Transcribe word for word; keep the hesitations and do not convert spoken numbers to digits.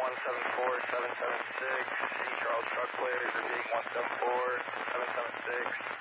one seven four seven seven six, Sea Charles Truck Players, repeating one seven four seven seven six.